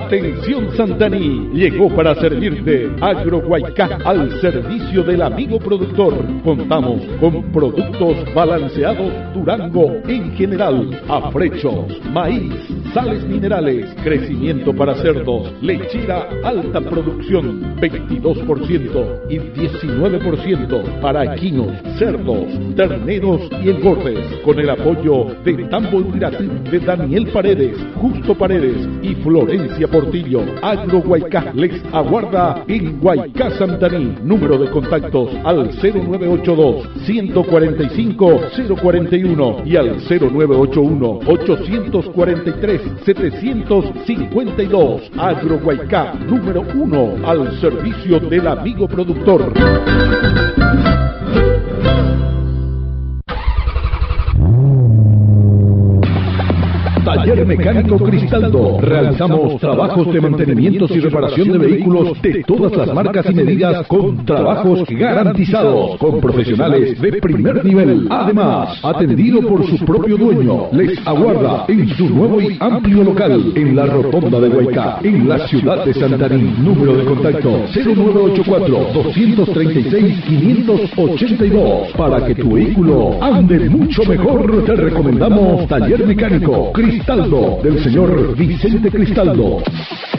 Atención Santaní, llegó para servirte Agrohuaycá al servicio del amigo productor. Contamos con productos balanceados Durango en general, afrechos, maíz, sales minerales, crecimiento para cerdos, lechera alta producción 22% y 19% para equinos, cerdos, terneros y engordes, con el apoyo de Tambo de Daniel Paredes, Justo Paredes y Florencia Portillo. Agrohuaycá les aguarda en Huaycá Santaní. Número de contactos al 0982-145-041 y al 0981-843-752. Agrohuaycá, número 1 al servicio del amigo productor. Taller Mecánico Cristaldo. Realizamos trabajos de mantenimiento y reparación de vehículos de todas las marcas y medidas con trabajos garantizados, con profesionales de primer nivel. Además, atendido por su propio dueño, les aguarda en su nuevo y amplio local en la Rotonda de Huaycá, en la ciudad de Santaní. Número de contacto 0984-236-582. Para que tu vehículo ande mucho mejor, te recomendamos Taller Mecánico Cristaldo del señor Vicente Cristaldo.